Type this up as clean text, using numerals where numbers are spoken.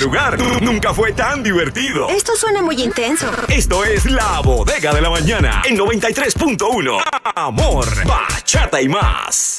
madrugar nunca fue tan divertido. Esto suena muy intenso. Esto es La Bodega de la Mañana en 93.1. Amor, bachata y más.